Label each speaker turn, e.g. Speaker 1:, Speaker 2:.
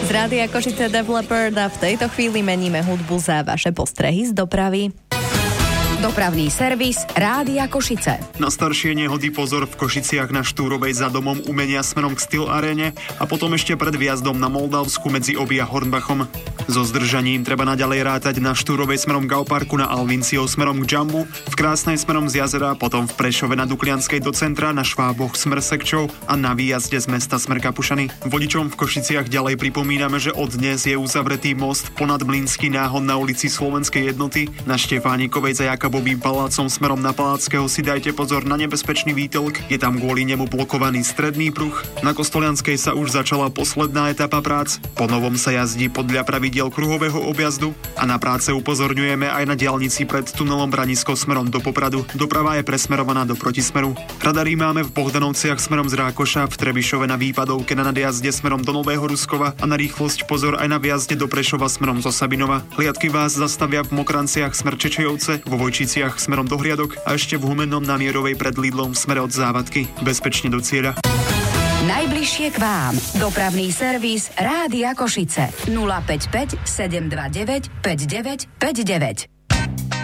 Speaker 1: Z Rádia Košice Developer a v tejto chvíli meníme hudbu za vaše postrehy z dopravy.
Speaker 2: Dopravný servis Rádia Košice.
Speaker 3: Na staršie nehody pozor v Košiciach na Štúrovej za domom Umenia smerom k Styl Arene a potom ešte pred vjazdom na Moldavsku medzi Oby a Hornbachom. So zdržaním treba naďalej rátať na Štúrovej smerom k Geoparku, na Alvinciov smerom k Jumbu, v Krásnej smerom z jazera, potom v Prešove na Duklianskej do centra, na Šváboch smer Sekčov a na výjazde z mesta smer Kapušany. Vodičom v Košiciach ďalej pripomíname, že od dnes je uzavretý most ponad Mlynský náhon na ulici Slovenskej jednoty, na Štefánikovej za Jakabovým palácom smerom na Paláckeho si dajte pozor na nebezpečný výtelk, je tam kvôli nemu blokovaný stredný pruh. Na Kostolianskej sa už začala posledná etapa prác, po novom sa jazdí podľa pravidiel kruhového objazdu a na práce upozorňujeme aj na diaľnici pred tunelom Branisko smerom do Popradu. Doprava je presmerovaná do protismeru. Radary máme v Bohdanovciach smerom z Rákoša, v Trebišove na Výpadovke na nadjazde smerom do Nového Ruskova a na rýchlosť pozor aj na vjazde do Prešova smerom zo Sabinova. Hliadky vás zastavia v Mokranciach smer Čečejovce, vo Vojčiciach smerom do Hriadok a ešte v Humennom na Mierovej pred Lidlom v smere od Závadky. Bezpečne do cieľa.
Speaker 2: Najbližšie k vám. Dopravný servis Rádia Košice. 055 729 5959.